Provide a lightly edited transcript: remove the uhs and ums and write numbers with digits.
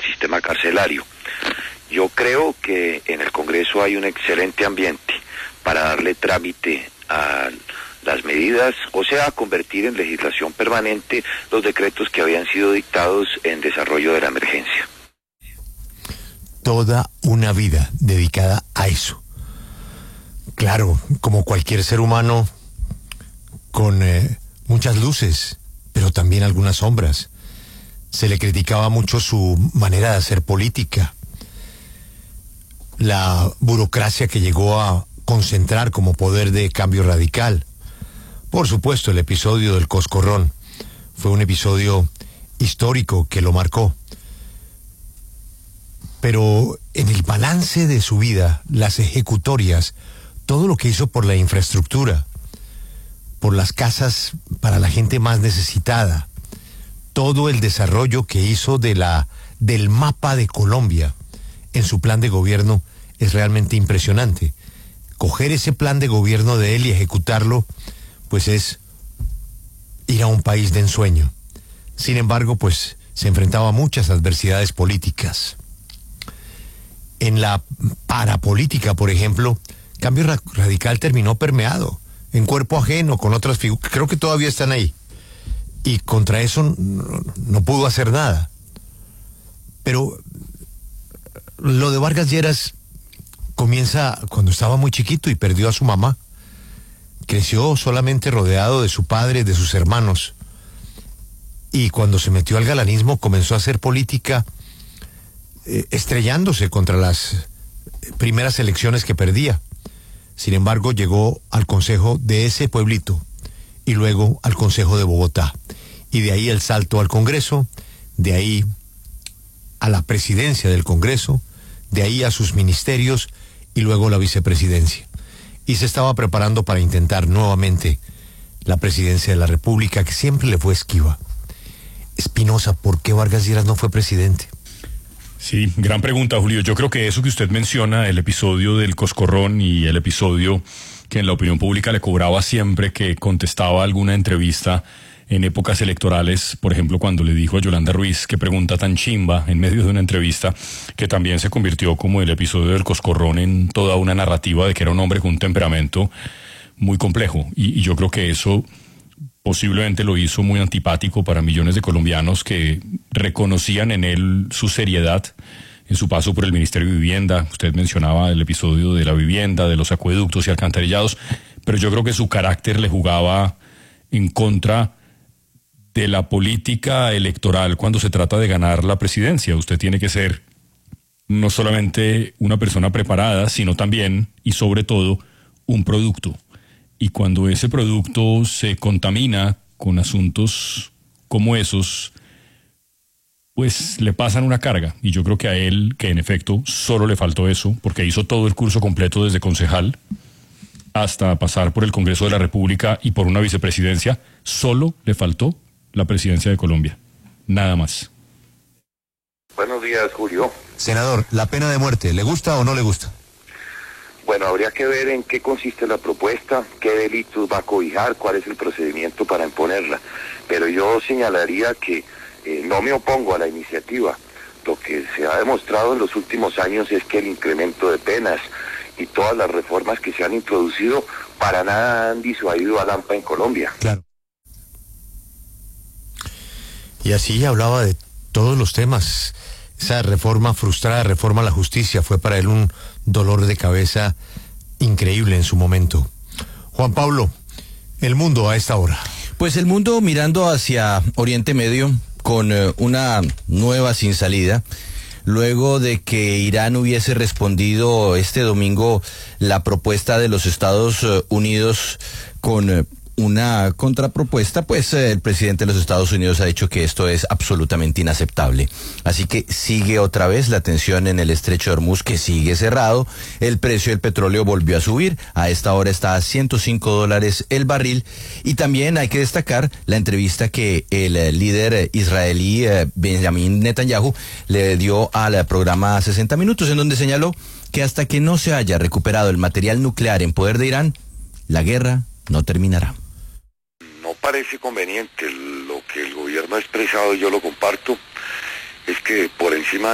sistema carcelario. Yo creo que en el Congreso hay un excelente ambiente para darle trámite a las medidas, o sea, convertir en legislación permanente los decretos que habían sido dictados en desarrollo de la emergencia. Toda una vida dedicada a eso. Claro, como cualquier ser humano, con muchas luces, pero también algunas sombras. Se le criticaba mucho su manera de hacer política, la burocracia que llegó a concentrar como poder de cambio radical. Por supuesto, el episodio del Coscorrón fue un episodio histórico que lo marcó. Pero en el balance de su vida, las ejecutorias, todo lo que hizo por la infraestructura, por las casas para la gente más necesitada, todo el desarrollo que hizo del mapa de Colombia en su plan de gobierno es realmente impresionante. Coger ese plan de gobierno de él y ejecutarlo, pues es ir a un país de ensueño. Sin embargo, pues se enfrentaba a muchas adversidades políticas. En la parapolítica, por ejemplo, Cambio Radical terminó permeado, en cuerpo ajeno, con otras figuras, creo que todavía están ahí. Y contra eso no pudo hacer nada. Pero lo de Vargas Lleras comienza cuando estaba muy chiquito y perdió a su mamá. Creció solamente rodeado de su padre, de sus hermanos. Y cuando se metió al galanismo comenzó a hacer política, estrellándose contra las primeras elecciones que perdía. Sin embargo, llegó al consejo de ese pueblito y luego al consejo de Bogotá. Y de ahí el salto al Congreso, de ahí a la presidencia del Congreso, de ahí a sus ministerios y luego la vicepresidencia. Y se estaba preparando para intentar nuevamente la presidencia de la República, que siempre le fue esquiva. Espinosa, ¿por qué Vargas Lleras no fue presidente? Sí, gran pregunta, Julio. Yo creo que eso que usted menciona, el episodio del Coscorrón y el episodio que en la opinión pública le cobraba siempre que contestaba alguna entrevista en épocas electorales, por ejemplo, cuando le dijo a Yolanda Ruiz, qué pregunta tan chimba, en medio de una entrevista, que también se convirtió como el episodio del Coscorrón en toda una narrativa de que era un hombre con un temperamento muy complejo. Y yo creo que eso posiblemente lo hizo muy antipático para millones de colombianos que reconocían en él su seriedad en su paso por el Ministerio de Vivienda. Usted mencionaba el episodio de la vivienda, de los acueductos y alcantarillados, pero yo creo que su carácter le jugaba en contra de la política electoral cuando se trata de ganar la presidencia. Usted tiene que ser no solamente una persona preparada, sino también y sobre todo un producto. Y cuando ese producto se contamina con asuntos como esos, pues le pasan una carga. Y yo creo que a él, que en efecto solo le faltó eso, porque hizo todo el curso completo desde concejal hasta pasar por el Congreso de la República y por una vicepresidencia, solo le faltó la presidencia de Colombia. Nada más. Buenos días, Julio. Senador, la pena de muerte, ¿le gusta o no le gusta? Bueno, habría que ver en qué consiste la propuesta, qué delitos va a cobijar, cuál es el procedimiento para imponerla. Pero yo señalaría que no me opongo a la iniciativa. Lo que se ha demostrado en los últimos años es que el incremento de penas y todas las reformas que se han introducido para nada han disuadido al AMPA en Colombia. Claro. Y así hablaba de todos los temas. Esa reforma frustrada, reforma a la justicia, fue para él un dolor de cabeza increíble en su momento. Juan Pablo, el mundo a esta hora. Pues el mundo mirando hacia Oriente Medio con una nueva sin salida, luego de que Irán hubiese respondido este domingo la propuesta de los Estados Unidos con una contrapropuesta, pues el presidente de los Estados Unidos ha dicho que esto es absolutamente inaceptable. Así que sigue otra vez la tensión en el estrecho de Hormuz, que sigue cerrado. El precio del petróleo volvió a subir. A esta hora está a $105 el barril. Y también hay que destacar la entrevista que el líder israelí Benjamin Netanyahu le dio al programa 60 Minutos, en donde señaló que hasta que no se haya recuperado el material nuclear en poder de Irán, la guerra no terminará. No parece conveniente. Lo que el gobierno ha expresado, y yo lo comparto, es que por encima